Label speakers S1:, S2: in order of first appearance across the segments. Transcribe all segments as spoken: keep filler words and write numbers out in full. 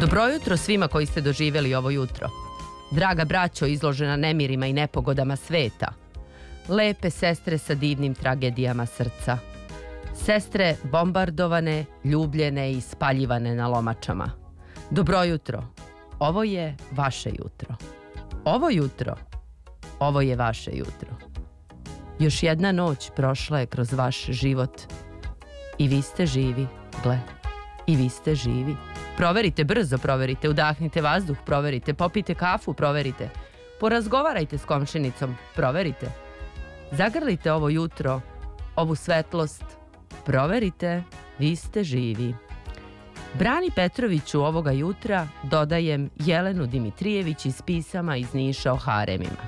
S1: Dobro jutro svima koji ste doživjeli ovo jutro. Draga braćo izložena nemirima i nepogodama sveta. Lepe sestre sa divnim tragedijama srca. Sestre bombardovane, ljubljene i spaljivane na lomačama. Dobro jutro. Ovo je vaše jutro. Ovo jutro. Ovo je vaše jutro. Još jedna noć prošla je kroz vaš život. I vi ste živi, gle. I vi ste živi. Proverite, brzo proverite, udahnite vazduh, proverite, popite kafu, proverite. Porazgovarajte s komšinicom, proverite. Zagrlite ovo jutro, ovu svetlost, proverite, vi ste živi. Brani Petroviću ovoga jutra dodajem Jelenu Dimitrijević iz pisama iz Niša o haremima.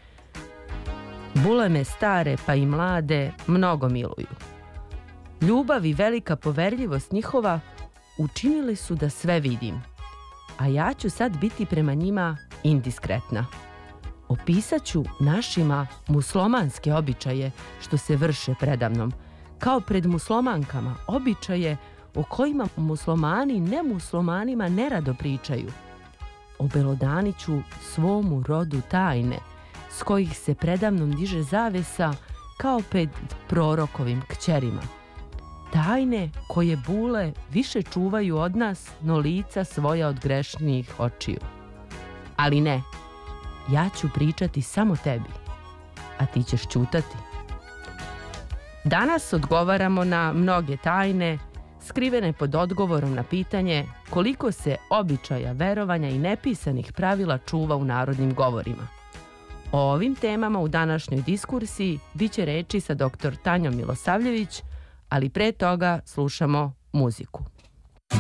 S1: Bule me stare pa i mlade mnogo miluju. Ljubav i velika poverljivost njihova učinili su da sve vidim, a ja ću sad biti prema njima indiskretna. Opisat ću našima muslomanske običaje što se vrše predamnom, kao pred muslomankama običaje o kojima muslimani nemuslimanima nerado pričaju. Obelodaniću svomu rodu tajne, s kojih se predamnom diže zavesa kao pred prorokovim kćerima. Tajne koje bule više čuvaju od nas no lica svoja od grešnijih očiju. Ali ne, ja ću pričati samo tebi, a ti ćeš ćutati. Danas odgovaramo na mnoge tajne, skrivene pod odgovorom na pitanje koliko se običaja, verovanja i nepisanih pravila čuva u narodnim govorima. O ovim temama u današnjoj diskursiji bit će reči sa doktor Tanjom Milosavljević, ali pre toga slušamo muziku.